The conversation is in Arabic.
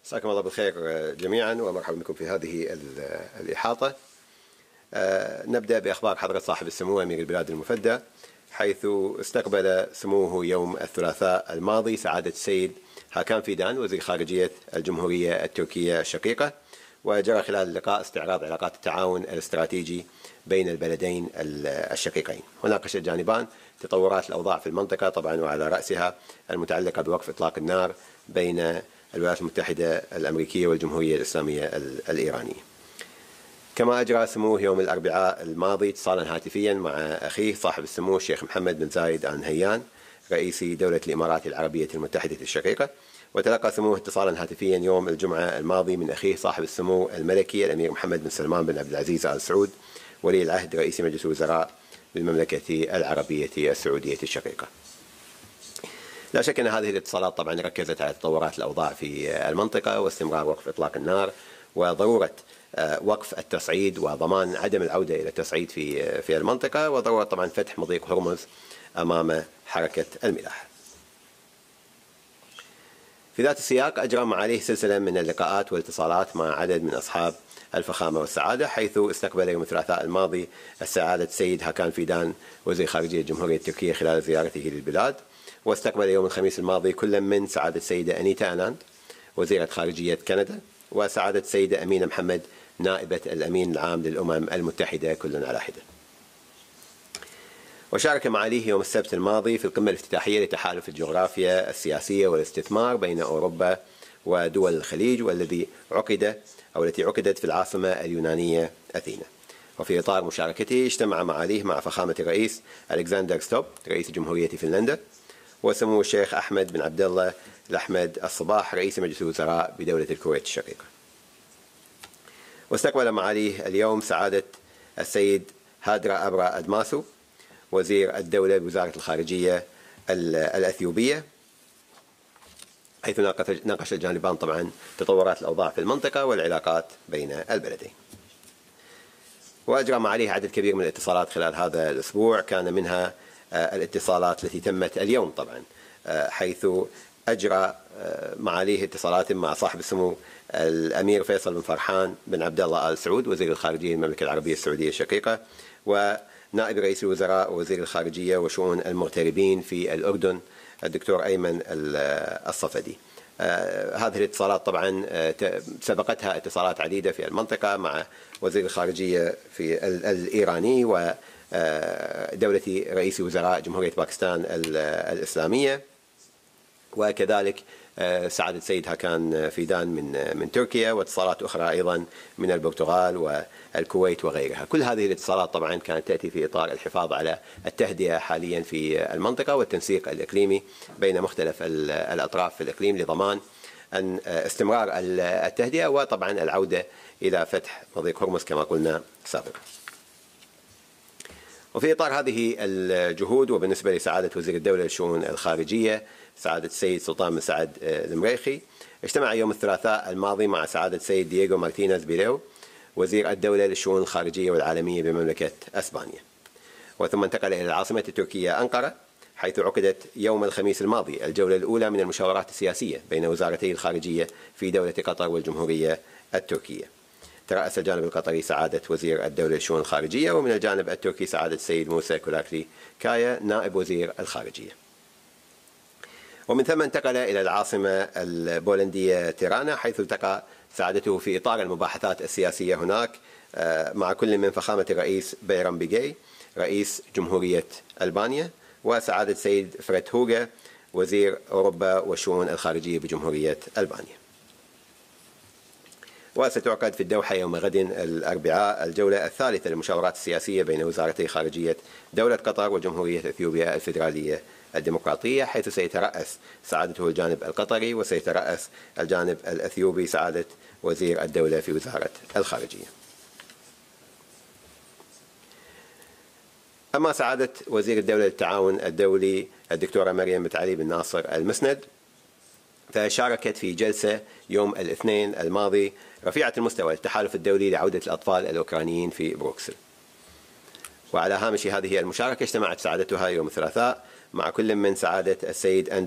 مساكم الله بالخير جميعا ومرحبا بكم في هذه الإحاطة. نبدأ بأخبار حضرة صاحب السمو أمير البلاد المفدى، حيث استقبل سموه يوم الثلاثاء الماضي سعادة السيد هاكان فيدان وزير خارجية الجمهورية التركية الشقيقة، وجرى خلال اللقاء استعراض علاقات التعاون الاستراتيجي بين البلدين الشقيقين. وناقش الجانبان تطورات الأوضاع في المنطقة طبعا، وعلى رأسها المتعلقة بوقف إطلاق النار بين الولايات المتحدة الأمريكية والجمهورية الإسلامية الإيرانية. كما أجرى سموه يوم الأربعاء الماضي اتصالا هاتفيا مع أخيه صاحب السمو الشيخ محمد بن زايد آل نهيان رئيس دولة الإمارات العربية المتحدة الشقيقة. وتلقى سموه اتصالا هاتفيا يوم الجمعة الماضي من أخيه صاحب السمو الملكي الأمير محمد بن سلمان بن عبد العزيز آل سعود ولي العهد رئيس مجلس الوزراء بالمملكة العربية السعودية الشقيقة. لا شك أن هذه الاتصالات طبعا ركزت على تطورات الأوضاع في المنطقة واستمرار وقف إطلاق النار وضرورة وقف التصعيد وضمان عدم العودة إلى التصعيد في المنطقة، وضرورة طبعا فتح مضيق هرمز أمام حركة الملاحة. في ذات السياق أجرى معاليه سلسلة من اللقاءات والاتصالات مع عدد من أصحاب الفخامة والسعادة، حيث استقبل يوم الثلاثاء الماضي السعادة السيد هاكان فيدان وزير خارجية الجمهورية التركية خلال زيارته للبلاد. واستقبل يوم الخميس الماضي كل من سعادة السيدة أنيتا أناند وزيرة خارجية كندا وسعادة السيدة أمينة محمد نائبة الأمين العام للأمم المتحدة كلا على حدة. وشارك معاليه يوم السبت الماضي في القمة الافتتاحية لتحالف الجغرافيا السياسية والاستثمار بين أوروبا ودول الخليج، والتي عقدت في العاصمة اليونانية أثينا. وفي إطار مشاركته اجتمع معاليه مع فخامة الرئيس ألكسندر ستوب رئيس جمهورية فنلندا وسمو الشيخ أحمد بن عبد الله الأحمد الصباح رئيس مجلس الوزراء بدولة الكويت الشقيقة. واستقبل معاليه اليوم سعادة السيد هادرا أبرا أدماسو وزير الدولة بوزارة الخارجية الأثيوبية، حيث ناقش الجانبان طبعا تطورات الأوضاع في المنطقة والعلاقات بين البلدين. وأجرى معاليه عدد كبير من الاتصالات خلال هذا الأسبوع، كان منها الاتصالات التي تمت اليوم طبعا، حيث أجرى معاليه اتصالات مع صاحب السمو الأمير فيصل بن فرحان بن عبد الله آل سعود وزير الخارجية المملكة العربية السعودية الشقيقة ونائب رئيس الوزراء ووزير الخارجية وشؤون المغتربين في الأردن الدكتور أيمن الصفدي. هذه الاتصالات طبعا سبقتها اتصالات عديدة في المنطقة مع وزير الخارجية في الإيراني ودولة رئيس وزراء جمهورية باكستان الإسلامية، وكذلك سعادة السيد هاكان فيدان من تركيا، واتصالات أخرى أيضا من البرتغال والكويت وغيرها. كل هذه الاتصالات طبعا كانت تأتي في إطار الحفاظ على التهدئة حاليا في المنطقة والتنسيق الإقليمي بين مختلف الأطراف في الإقليم لضمان أن استمرار التهدئة وطبعا العودة إلى فتح مضيق هرمز كما قلنا سابقا. وفي إطار هذه الجهود وبالنسبة لسعادة وزير الدولة للشؤون الخارجية سعادة السيد سلطان بن سعد المريخي، اجتمع يوم الثلاثاء الماضي مع سعادة السيد دييغو مارتينيز بيريو وزير الدولة للشؤون الخارجية والعالمية بمملكة أسبانيا. وثم انتقل إلى العاصمة التركية أنقرة، حيث عقدت يوم الخميس الماضي الجولة الأولى من المشاورات السياسية بين وزارتي الخارجية في دولة قطر والجمهورية التركية. ترأس الجانب القطري سعادة وزير الدولة للشؤون الخارجية، ومن الجانب التركي سعادة السيد موسى كولاكلي كايا نائب وزير الخارجية. ومن ثم انتقل إلى العاصمة البولندية تيرانا، حيث التقى سعادته في إطار المباحثات السياسية هناك مع كل من فخامة الرئيس بيرام بيجي رئيس جمهورية ألبانيا وسعادة السيد فريد هوغا وزير أوروبا والشؤون الخارجية بجمهورية ألبانيا. وستعقد في الدوحة يوم غد الأربعاء الجولة الثالثة للمشاورات السياسية بين وزارتي خارجية دولة قطر وجمهورية أثيوبيا الفيدرالية الديمقراطية، حيث سيترأس سعادته الجانب القطري وسيترأس الجانب الأثيوبي سعادة وزير الدولة في وزارة الخارجية. أما سعادة وزير الدولة للتعاون الدولي الدكتورة مريم متعلي بن ناصر المسند، فشاركت في جلسة يوم الاثنين الماضي رفيعة المستوى التحالف الدولي لعودة الأطفال الأوكرانيين في بروكسل. وعلى هامش هذه المشاركة اجتمعت سعادتها يوم الثلاثاء مع كل من سعادة السيد